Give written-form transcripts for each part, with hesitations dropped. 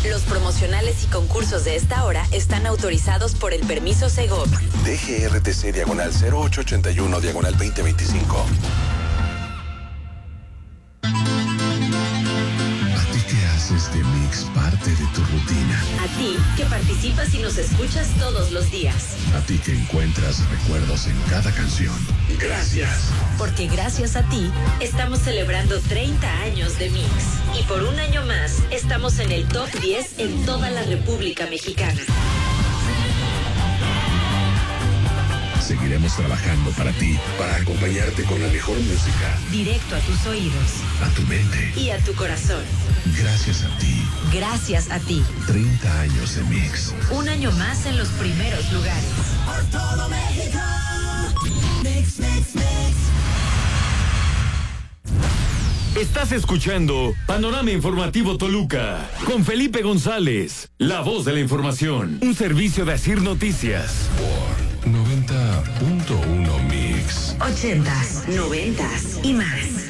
Los promocionales y concursos de esta hora están autorizados por el permiso Segov. DGRTC /0881/2025. Haces de Mix parte de tu rutina. A ti, que participas y nos escuchas todos los días. A ti que encuentras recuerdos en cada canción. Gracias. Porque gracias a ti, estamos celebrando 30 años de Mix. Y por un año más, estamos en el top 10 en toda la República Mexicana. Seguiremos trabajando para ti, para acompañarte con la mejor música. Directo a tus oídos. A tu mente. Y a tu corazón. Gracias a ti. Gracias a ti. 30 años de Mix. Un año más en los primeros lugares. Por todo México. Mix, mix, mix. Estás escuchando Panorama Informativo Toluca con Felipe González, la voz de la información. Un servicio de Asir Noticias. Por 90.1 Mix. 80s, 90s y más.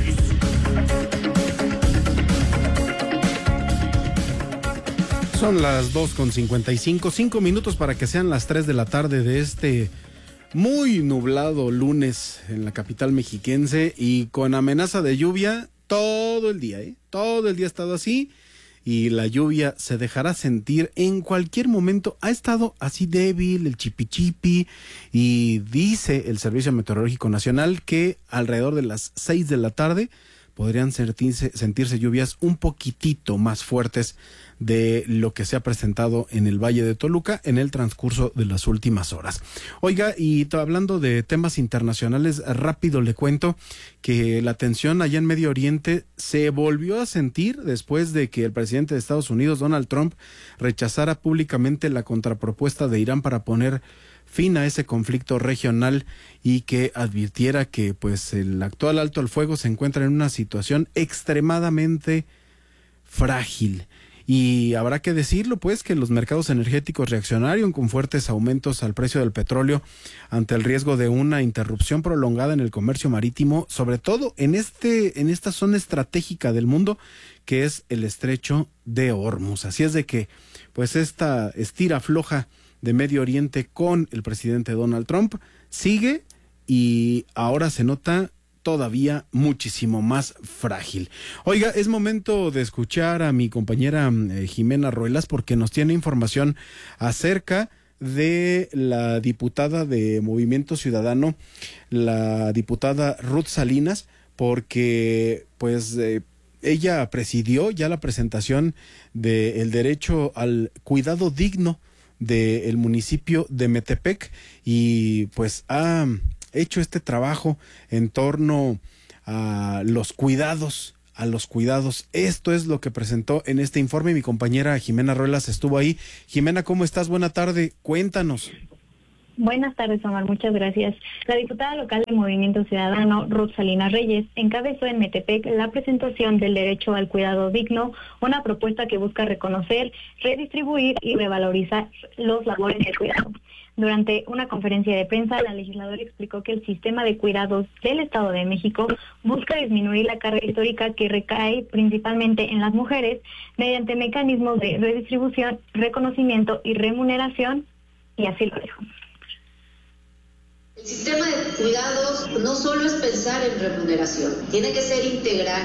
Son las 2:55, 5 minutos para que sean las 3 de la tarde de este muy nublado lunes en la capital mexiquense y con amenaza de lluvia todo el día, Todo el día ha estado así. Y la lluvia se dejará sentir en cualquier momento. Ha estado así débil el chipichipi y dice el Servicio Meteorológico Nacional que alrededor de las 6 de la tarde podrían sentirse lluvias un poquitito más fuertes de lo que se ha presentado en el Valle de Toluca en el transcurso de las últimas horas. Oiga, y hablando de temas internacionales, rápido le cuento que la tensión allá en Medio Oriente se volvió a sentir después de que el presidente de Estados Unidos, Donald Trump, rechazara públicamente la contrapropuesta de Irán para poner fin a ese conflicto regional y que advirtiera que pues el actual alto al fuego se encuentra en una situación extremadamente frágil. Y habrá que decirlo, pues, que los mercados energéticos reaccionaron con fuertes aumentos al precio del petróleo ante el riesgo de una interrupción prolongada en el comercio marítimo, sobre todo en esta zona estratégica del mundo, que es el estrecho de Hormuz. Así es de que, pues, esta estira floja de Medio Oriente con el presidente Donald Trump sigue y ahora se nota todavía muchísimo más frágil. Oiga, es momento de escuchar a mi compañera Jimena Ruelas porque nos tiene información acerca de la diputada de Movimiento Ciudadano, la diputada Ruth Salinas, porque pues ella presidió ya la presentación del derecho al cuidado digno del municipio de Metepec y pues ha hecho este trabajo en torno a los cuidados. Esto es lo que presentó en este informe. Mi compañera Jimena Ruelas estuvo ahí. Jimena, ¿cómo estás? Buena tarde. Cuéntanos. Buenas tardes, Omar. Muchas gracias. La diputada local de Movimiento Ciudadano, Ruth Salinas Reyes, encabezó en Metepec la presentación del derecho al cuidado digno, una propuesta que busca reconocer, redistribuir y revalorizar los labores del cuidado. Durante una conferencia de prensa, la legisladora explicó que el sistema de cuidados del Estado de México busca disminuir la carga histórica que recae principalmente en las mujeres mediante mecanismos de redistribución, reconocimiento y remuneración, y así lo dijo. El sistema de cuidados no solo es pensar en remuneración, tiene que ser integral.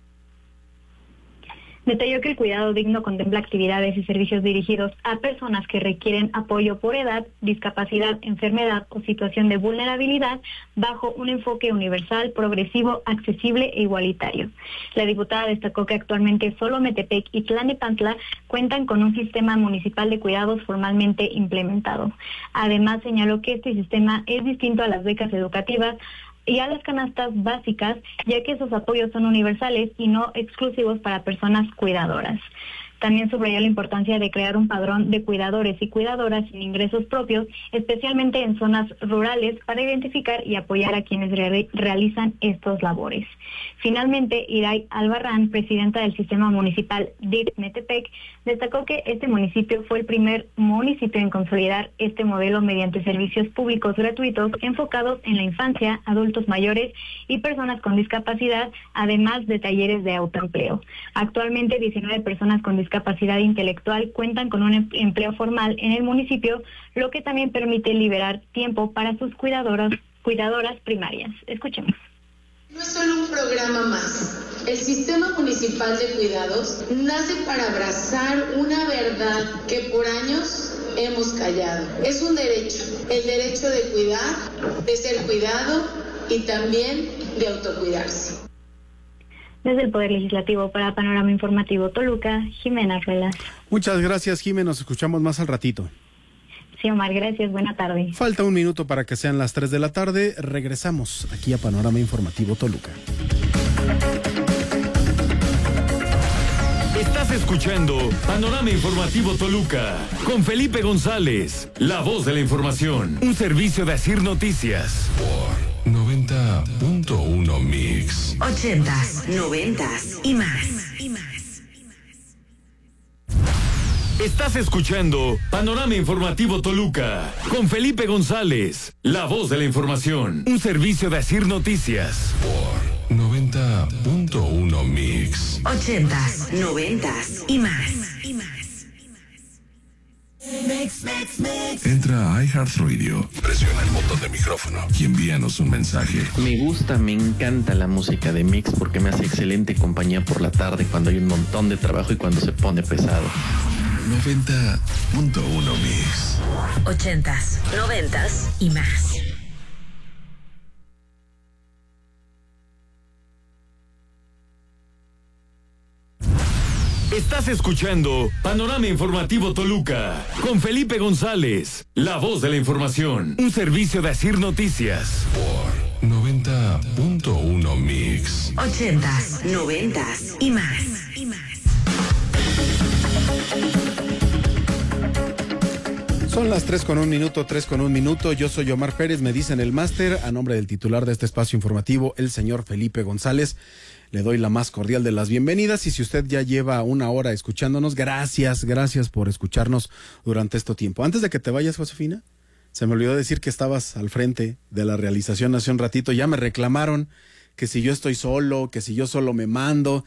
Detalló que el cuidado digno contempla actividades y servicios dirigidos a personas que requieren apoyo por edad, discapacidad, enfermedad o situación de vulnerabilidad bajo un enfoque universal, progresivo, accesible e igualitario. La diputada destacó que actualmente solo Metepec y Tlalnepantla cuentan con un sistema municipal de cuidados formalmente implementado. Además, señaló que este sistema es distinto a las becas educativas y a las canastas básicas, ya que esos apoyos son universales y no exclusivos para personas cuidadoras. También subrayó la importancia de crear un padrón de cuidadores y cuidadoras sin ingresos propios, especialmente en zonas rurales, para identificar y apoyar a quienes realizan estos labores. Finalmente, Iray Albarrán, presidenta del Sistema Municipal DIF Metepec, destacó que este municipio fue el primer municipio en consolidar este modelo mediante servicios públicos gratuitos enfocados en la infancia, adultos mayores y personas con discapacidad, además de talleres de autoempleo. Actualmente, 19 personas con discapacidad discapacidad intelectual cuentan con un empleo formal en el municipio, lo que también permite liberar tiempo para sus cuidadoras primarias. Escuchemos. No es solo un programa más. El Sistema Municipal de Cuidados nace para abrazar una verdad que por años hemos callado. Es un derecho, el derecho de cuidar, de ser cuidado y también de autocuidarse. Desde el Poder Legislativo para Panorama Informativo Toluca, Jimena Ruelas. Muchas gracias, Jimena. Nos escuchamos más al ratito. Sí, Omar, gracias. Buena tarde. Falta un minuto para que sean las 3 de la tarde. Regresamos aquí a Panorama Informativo Toluca. Estás escuchando Panorama Informativo Toluca con Felipe González, la voz de la información. Un servicio de Asir Noticias. Por 90.1 Mix. 80s, 90s y más. Estás escuchando Panorama Informativo Toluca con Felipe González, la voz de la información. Un servicio de Asir Noticias. Por 90.1 Mix. 80s, 90s y más. Entra a iHeartRadio, presiona el botón de micrófono y envíanos un mensaje. Me encanta la música de Mix porque me hace excelente compañía por la tarde cuando hay un montón de trabajo y cuando se pone pesado. 90.1 Mix. 80s, 90s y más. Estás escuchando Panorama Informativo Toluca con Felipe González, la voz de la información. Un servicio de Asir Noticias. Por 90.1 Mix. 80s, 90s y más. Son las 3:01, Yo soy Omar Pérez, me dicen el máster. A nombre del titular de este espacio informativo, el señor Felipe González, le doy la más cordial de las bienvenidas. Y si usted ya lleva una hora escuchándonos, gracias por escucharnos durante este tiempo. Antes de que te vayas, Josefina, se me olvidó decir que estabas al frente de la realización hace un ratito. Ya me reclamaron que si yo estoy solo, que si yo solo me mando.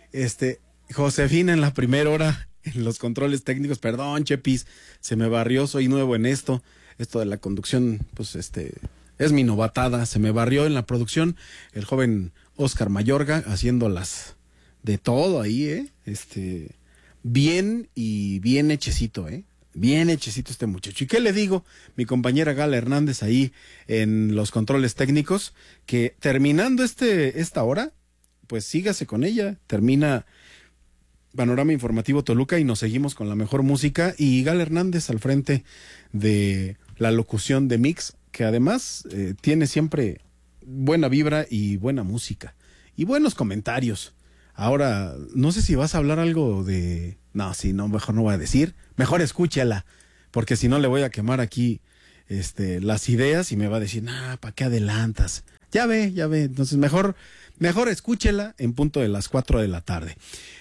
Josefina en la primera hora en los controles técnicos, perdón, Chepis, se me barrió, soy nuevo en esto de la conducción, pues es mi novatada, se me barrió en la producción el joven Oscar Mayorga, haciéndolas de todo ahí, bien y bien hechecito, bien hechecito este muchacho. ¿Y qué le digo? Mi compañera Gala Hernández ahí en los controles técnicos, que terminando esta hora, pues sígase con ella, termina Panorama Informativo Toluca y nos seguimos con la mejor música, y Gala Hernández al frente de la locución de Mix, que además tiene siempre buena vibra y buena música y buenos comentarios. Ahora, no sé si vas a hablar algo de... No, mejor no voy a decir. Mejor escúchala, porque si no le voy a quemar aquí las ideas y me va a decir, ¿para qué adelantas? Ya ve. Entonces mejor escúchela en punto de las 4 de la tarde.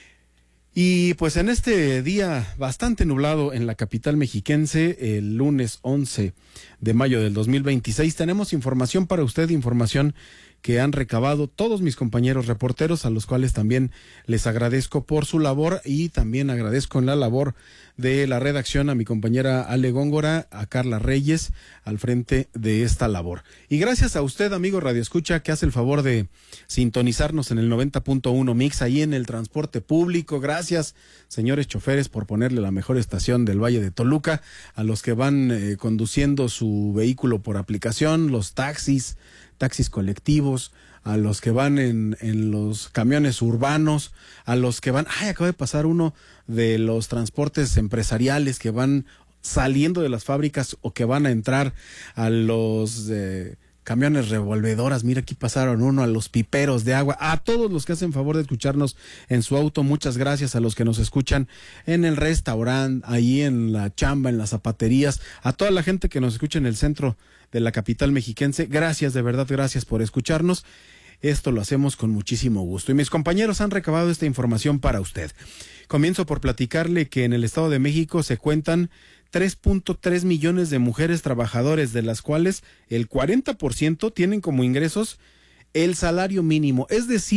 Y pues en este día bastante nublado en la capital mexiquense, el lunes 11 de mayo del 2026, tenemos información para usted, información que han recabado todos mis compañeros reporteros, a los cuales también les agradezco por su labor, y también agradezco en la labor de la redacción a mi compañera Ale Góngora, a Carla Reyes, al frente de esta labor. Y gracias a usted, amigo Radio Escucha, que hace el favor de sintonizarnos en el 90.1 Mix, ahí en el transporte público. Gracias, señores choferes, por ponerle la mejor estación del Valle de Toluca, a los que van conduciendo su vehículo por aplicación, los taxis colectivos, a los que van en los camiones urbanos, a los que van... acaba de pasar uno de los transportes empresariales que van saliendo de las fábricas o que van a entrar a los camiones revolvedoras. Mira, aquí pasaron uno, a los piperos de agua, a todos los que hacen favor de escucharnos en su auto. Muchas gracias a los que nos escuchan en el restaurante, ahí en la chamba, en las zapaterías, a toda la gente que nos escucha en el centro de la capital mexiquense. Gracias, de verdad, gracias por escucharnos. Esto lo hacemos con muchísimo gusto. Y mis compañeros han recabado esta información para usted. Comienzo por platicarle que en el Estado de México se cuentan 3.3 millones de mujeres trabajadoras, de las cuales el 40% tienen como ingresos el salario mínimo, es decir,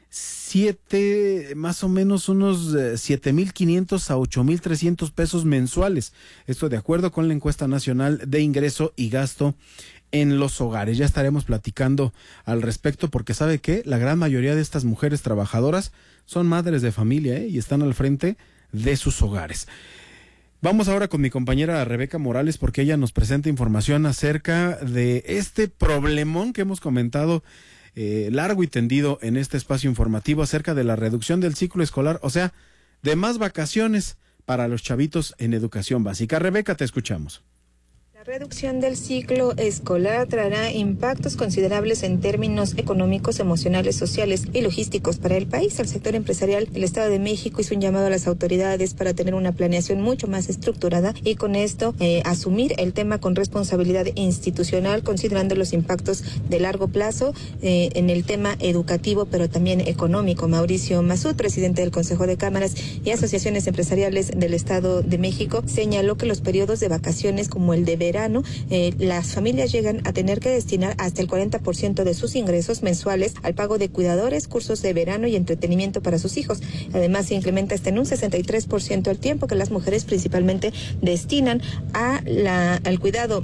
más o menos unos 7,500 a 8,300 pesos mensuales. Esto de acuerdo con la encuesta nacional de ingreso y gasto en los hogares. Ya estaremos platicando al respecto porque ¿sabe qué? La gran mayoría de estas mujeres trabajadoras son madres de familia y están al frente de sus hogares. Vamos ahora con mi compañera Rebeca Morales porque ella nos presenta información acerca de este problemón que hemos comentado largo y tendido en este espacio informativo acerca de la reducción del ciclo escolar, o sea, de más vacaciones para los chavitos en educación básica. Rebeca, te escuchamos. La reducción del ciclo escolar traerá impactos considerables en términos económicos, emocionales, sociales y logísticos para el país. El sector empresarial del Estado de México hizo un llamado a las autoridades para tener una planeación mucho más estructurada y con esto asumir el tema con responsabilidad institucional, considerando los impactos de largo plazo en el tema educativo, pero también económico. Mauricio Masud, presidente del Consejo de Cámaras y Asociaciones Empresariales del Estado de México, señaló que los periodos de vacaciones como el de verano, las familias llegan a tener que destinar hasta el 40% de sus ingresos mensuales al pago de cuidadores, cursos de verano y entretenimiento para sus hijos. Además, se incrementa hasta en un 63% el tiempo que las mujeres principalmente destinan al cuidado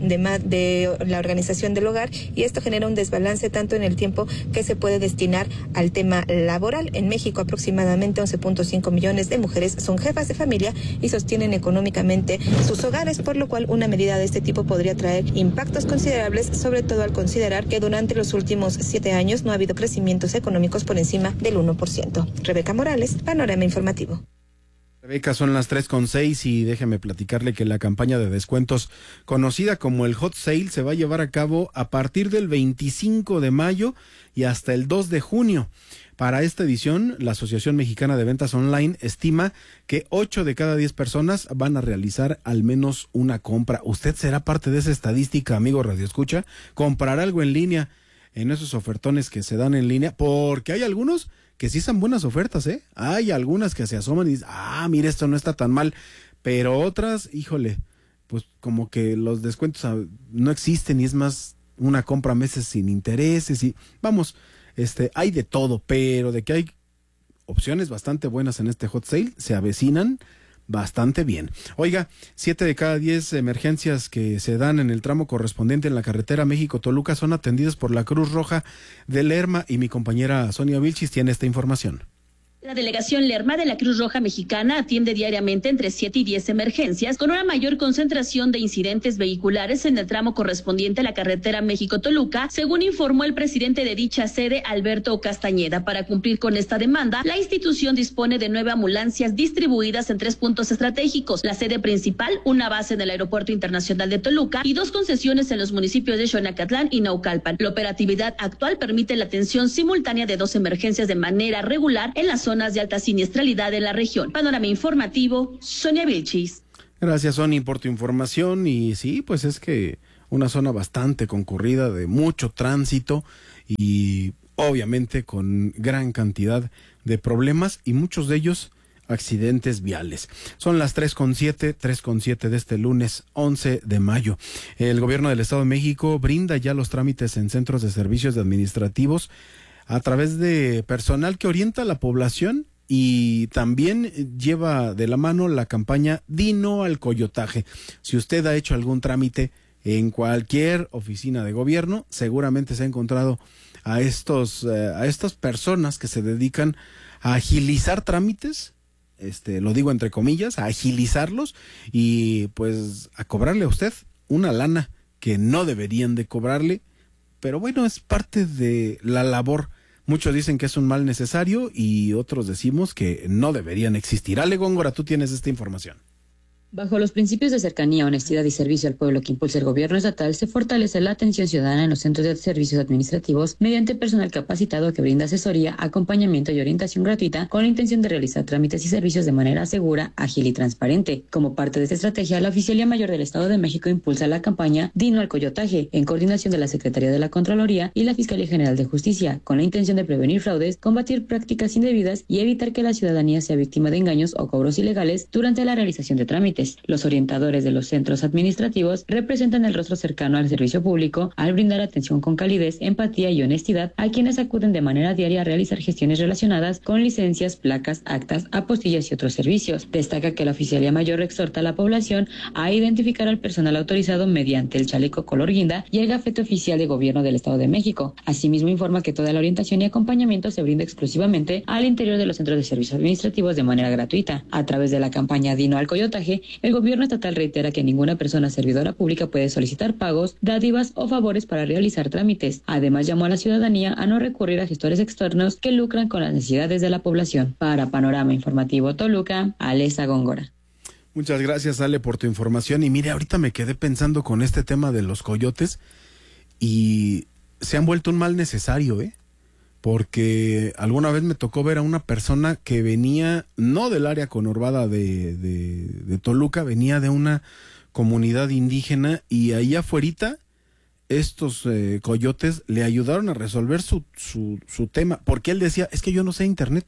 de la organización del hogar, y esto genera un desbalance tanto en el tiempo que se puede destinar al tema laboral. En México, aproximadamente 11.5 millones de mujeres son jefas de familia y sostienen económicamente sus hogares, por lo cual una medida de este tipo podría traer impactos considerables, sobre todo al considerar que durante los últimos 7 años no ha habido crecimientos económicos por encima del 1%. Rebeca Morales, Panorama Informativo. Rebeca, son las 3:06 y déjeme platicarle que la campaña de descuentos conocida como el Hot Sale se va a llevar a cabo a partir del 25 de mayo y hasta el 2 de junio. Para esta edición, la Asociación Mexicana de Ventas Online estima que 8 de cada 10 personas van a realizar al menos una compra. ¿Usted será parte de esa estadística, amigo Radio Escucha? ¿Comprar algo en línea en esos ofertones que se dan en línea? Porque hay algunos que sí son buenas ofertas, ¿eh? Hay algunas que se asoman y dicen, mira, esto no está tan mal. Pero otras, híjole, pues como que los descuentos no existen y es más una compra a meses sin intereses y vamos... hay de todo, pero de que hay opciones bastante buenas en este hot sale, se avecinan bastante bien. Oiga, 7 de cada 10 emergencias que se dan en el tramo correspondiente en la carretera México-Toluca son atendidas por la Cruz Roja de Lerma y mi compañera Sonia Vilchis tiene esta información. La delegación Lerma de la Cruz Roja Mexicana atiende diariamente entre 7 y 10 emergencias con una mayor concentración de incidentes vehiculares en el tramo correspondiente a la carretera México-Toluca, según informó el presidente de dicha sede, Alberto Castañeda. Para cumplir con esta demanda, la institución dispone de 9 ambulancias distribuidas en 3 puntos estratégicos: la sede principal, una base en el Aeropuerto Internacional de Toluca y 2 concesiones en los municipios de Xonacatlán y Naucalpan. La operatividad actual permite la atención simultánea de 2 emergencias de manera regular en las zonas de alta siniestralidad en la región. Panorama Informativo, Sonia Vilchis. Gracias, Sonia, por tu información. Y sí, pues es que una zona bastante concurrida, de mucho tránsito y obviamente con gran cantidad de problemas y muchos de ellos accidentes viales. Son las 3:07 de este lunes 11 de mayo. El gobierno del Estado de México brinda ya los trámites en centros de servicios administrativos a través de personal que orienta a la población y también lleva de la mano la campaña Dino al Coyotaje. Si usted ha hecho algún trámite en cualquier oficina de gobierno, seguramente se ha encontrado a estas personas que se dedican a agilizar trámites, lo digo entre comillas, a agilizarlos y pues a cobrarle a usted una lana que no deberían de cobrarle, pero bueno, es parte de la labor. Muchos dicen que es un mal necesario y otros decimos que no deberían existir. Ale Góngora, tú tienes esta información. Bajo los principios de cercanía, honestidad y servicio al pueblo que impulsa el gobierno estatal, se fortalece la atención ciudadana en los centros de servicios administrativos mediante personal capacitado que brinda asesoría, acompañamiento y orientación gratuita con la intención de realizar trámites y servicios de manera segura, ágil y transparente. Como parte de esta estrategia, la Oficialía Mayor del Estado de México impulsa la campaña Dino al Coyotaje, en coordinación de la Secretaría de la Contraloría y la Fiscalía General de Justicia, con la intención de prevenir fraudes, combatir prácticas indebidas y evitar que la ciudadanía sea víctima de engaños o cobros ilegales durante la realización de trámites. sociales. Los orientadores de los centros administrativos representan el rostro cercano al servicio público al brindar atención con calidez, empatía y honestidad a quienes acuden de manera diaria a realizar gestiones relacionadas con licencias, placas, actas, apostillas y otros servicios. Destaca que la Oficialía Mayor exhorta a la población a identificar al personal autorizado mediante el chaleco color guinda y el gafete oficial de gobierno del Estado de México. Asimismo, informa que toda la orientación y acompañamiento se brinda exclusivamente al interior de los centros de servicios administrativos de manera gratuita. A través de la campaña Dino al Coyotaje, el gobierno estatal reitera que ninguna persona servidora pública puede solicitar pagos, dádivas o favores para realizar trámites. Además, llamó a la ciudadanía a no recurrir a gestores externos que lucran con las necesidades de la población. Para Panorama Informativo Toluca, Alesa Góngora. Muchas gracias, Ale, por tu información. Y mire, ahorita me quedé pensando con este tema de los coyotes y se han vuelto un mal necesario, porque alguna vez me tocó ver a una persona que venía, no del área conurbada de Toluca, venía de una comunidad indígena y ahí afuerita estos coyotes le ayudaron a resolver su tema, porque él decía, es que yo no sé internet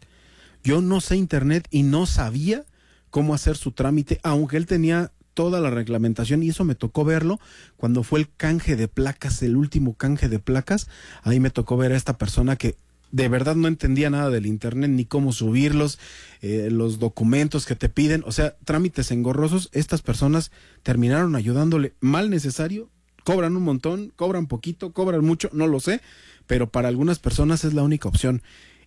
y no sabía cómo hacer su trámite, aunque él tenía toda la reglamentación, y eso me tocó verlo cuando fue el canje de placas, el último canje de placas. Ahí me tocó ver a esta persona que de verdad no entendía nada del internet, ni cómo subirlos, los documentos que te piden, o sea, trámites engorrosos. Estas personas terminaron ayudándole, mal necesario, cobran un montón, cobran poquito, cobran mucho, no lo sé, pero para algunas personas es la única opción.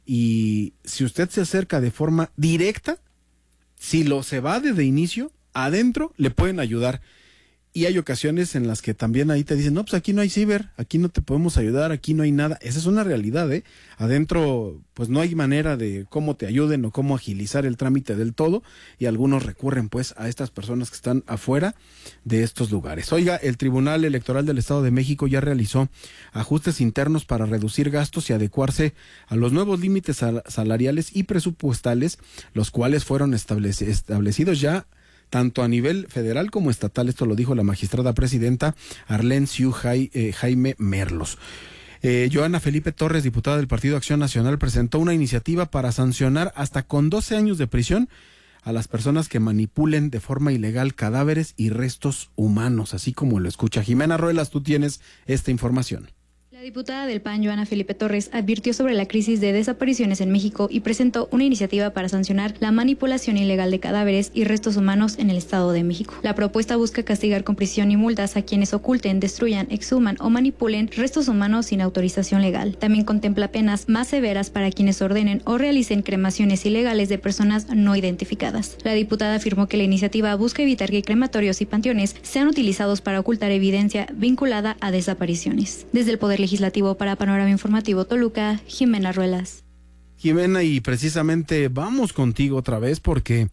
Y si usted se acerca de forma directa, si lo se va desde inicio, adentro le pueden ayudar. Y hay ocasiones en las que también ahí te dicen, no, pues aquí no hay ciber, aquí no te podemos ayudar, aquí no hay nada. Esa es una realidad, Adentro, pues no hay manera de cómo te ayuden o cómo agilizar el trámite del todo, y algunos recurren pues a estas personas que están afuera de estos lugares. Oiga, el Tribunal Electoral del Estado de México ya realizó ajustes internos para reducir gastos y adecuarse a los nuevos límites salariales y presupuestales, los cuales fueron establecidos ya tanto a nivel federal como estatal. Esto lo dijo la magistrada presidenta Arlene Siu Jaime Merlos. Joana Felipe Torres, diputada del Partido Acción Nacional, presentó una iniciativa para sancionar hasta con 12 años de prisión a las personas que manipulen de forma ilegal cadáveres y restos humanos, así como lo escucha. Jimena Ruelas, tú tienes esta información. La diputada del PAN, Joana Felipe Torres, advirtió sobre la crisis de desapariciones en México y presentó una iniciativa para sancionar la manipulación ilegal de cadáveres y restos humanos en el Estado de México. La propuesta busca castigar con prisión y multas a quienes oculten, destruyan, exhuman o manipulen restos humanos sin autorización legal. También contempla penas más severas para quienes ordenen o realicen cremaciones ilegales de personas no identificadas. La diputada afirmó que la iniciativa busca evitar que crematorios y panteones sean utilizados para ocultar evidencia vinculada a desapariciones. Desde el Poder Legislativo, para Panorama Informativo Toluca, Jimena Ruelas. Jimena, y precisamente vamos contigo otra vez porque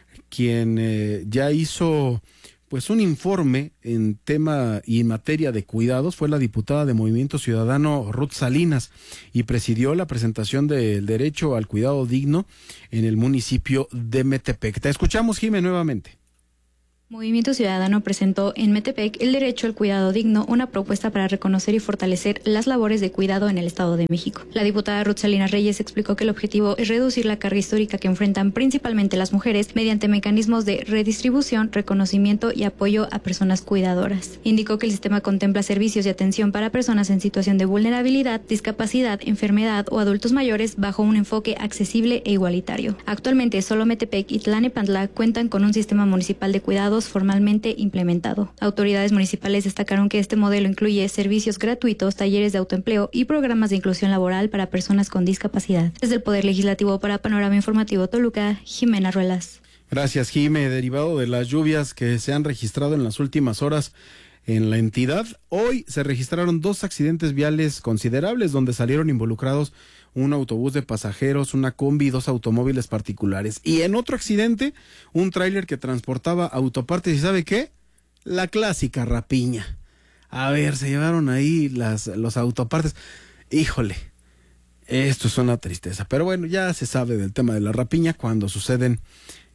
quien ya hizo pues un informe en tema y en materia de cuidados fue la diputada de Movimiento Ciudadano Ruth Salinas, y presidió la presentación del derecho al cuidado digno en el municipio de Metepec. Te escuchamos, Jimena, nuevamente. Movimiento Ciudadano presentó en Metepec el derecho al cuidado digno, una propuesta para reconocer y fortalecer las labores de cuidado en el Estado de México. La diputada Ruth Salinas Reyes explicó que el objetivo es reducir la carga histórica que enfrentan principalmente las mujeres mediante mecanismos de redistribución, reconocimiento y apoyo a personas cuidadoras. Indicó que el sistema contempla servicios de atención para personas en situación de vulnerabilidad, discapacidad, enfermedad o adultos mayores bajo un enfoque accesible e igualitario. Actualmente solo Metepec y Tlanepantla cuentan con un sistema municipal de cuidado formalmente implementado. Autoridades municipales destacaron que este modelo incluye servicios gratuitos, talleres de autoempleo y programas de inclusión laboral para personas con discapacidad. Desde el Poder Legislativo, para Panorama Informativo Toluca, Jimena Ruelas. Gracias, Jime. Derivado de las lluvias que se han registrado en las últimas horas en la entidad, hoy se registraron 2 accidentes viales considerables donde salieron involucrados un autobús de pasajeros, una combi y 2 automóviles particulares. Y en otro accidente, un tráiler que transportaba autopartes. ¿Y sabe qué? La clásica rapiña. A ver, se llevaron ahí los autopartes. Híjole, esto es una tristeza. Pero bueno, ya se sabe del tema de la rapiña cuando suceden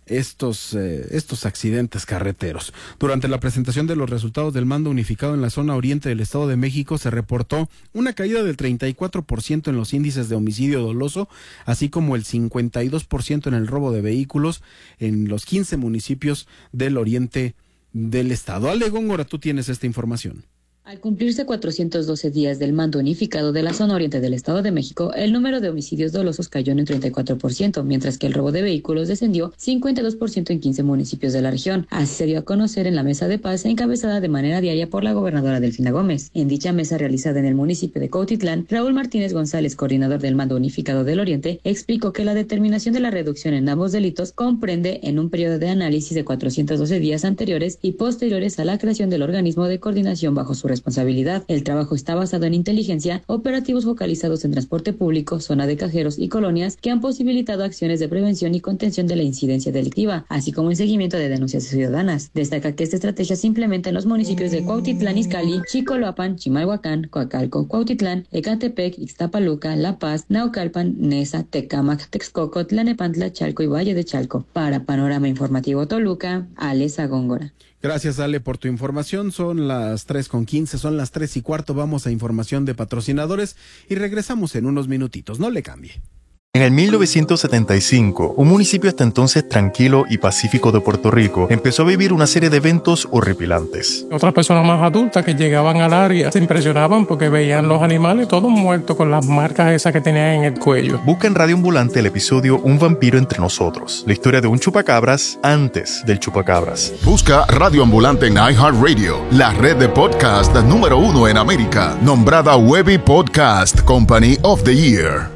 estos accidentes carreteros. Durante la presentación de los resultados del mando unificado en la zona oriente del Estado de México se reportó una caída del 34% en los índices de homicidio doloso, así como el 52% en el robo de vehículos en los 15 municipios del oriente del estado. Ale Góngora, tú tienes esta información. Al cumplirse 412 días del mando unificado de la zona oriente del Estado de México, el número de homicidios dolosos cayó en un 34%, mientras que el robo de vehículos descendió 52% en 15 municipios de la región. Así se dio a conocer en la mesa de paz encabezada de manera diaria por la gobernadora Delfina Gómez. En dicha mesa realizada en el municipio de Cuautitlán, Raúl Martínez González, coordinador del mando unificado del Oriente, explicó que la determinación de la reducción en ambos delitos comprende en un periodo de análisis de 412 días anteriores y posteriores a la creación del organismo de coordinación bajo su responsabilidad. El trabajo está basado en inteligencia, operativos focalizados en transporte público, zona de cajeros y colonias que han posibilitado acciones de prevención y contención de la incidencia delictiva, así como en seguimiento de denuncias ciudadanas. Destaca que esta estrategia se implementa en los municipios de Cuautitlán Izcalli, Chicoloapan, Chimalhuacán, Coacalco, Cuautitlán, Ecatepec, Ixtapaluca, La Paz, Naucalpan, Neza, Tecámac, Texcoco, Tlanepantla, Chalco y Valle de Chalco. Para Panorama Informativo Toluca, Alesa Góngora. Gracias, Ale, por tu información. Son las 3:15, son las 3:15. Vamos a información de patrocinadores y regresamos en unos minutitos. No le cambie. En el 1975, un municipio hasta entonces tranquilo y pacífico de Puerto Rico empezó a vivir una serie de eventos horripilantes. Otras personas más adultas que llegaban al área se impresionaban porque veían los animales todos muertos con las marcas esas que tenían en el cuello. Busca en Radio Ambulante el episodio Un vampiro entre nosotros, la historia de un chupacabras antes del chupacabras. Busca Radio Ambulante en iHeartRadio, la red de podcast número 1 en América, nombrada Webby Podcast Company of the Year.